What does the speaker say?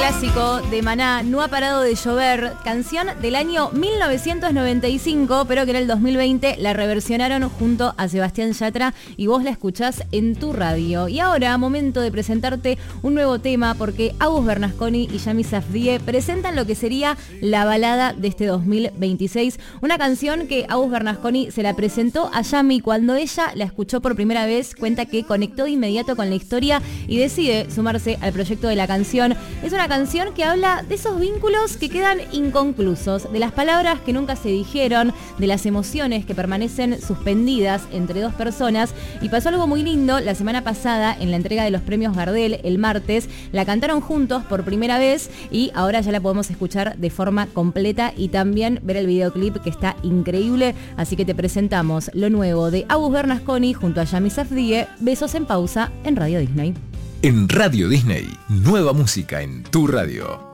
clásico de Maná, No ha parado de llover, canción del año 1995, pero que en el 2020 la reversionaron junto a Sebastián Yatra y vos la escuchás en tu radio. Y ahora, momento de presentarte un nuevo tema, porque Agus Bernasconi y Yami Safdie presentan lo que sería la balada de este 2026, una canción que Agus Bernasconi se la presentó a Yami cuando ella la escuchó por primera vez, cuenta que conectó de inmediato con la historia y decide sumarse al proyecto de la canción. Es una canción que habla de esos vínculos que quedan inconclusos, de las palabras que nunca se dijeron, de las emociones que permanecen suspendidas entre dos personas. Y pasó algo muy lindo la semana pasada en la entrega de los premios Gardel, el martes. La cantaron juntos por primera vez y ahora ya la podemos escuchar de forma completa y también ver el videoclip, que está increíble. Así que te presentamos lo nuevo de Agus Bernasconi junto a Yami Safdie. Besos en pausa en Radio Disney. En Radio Disney, nueva música en tu radio.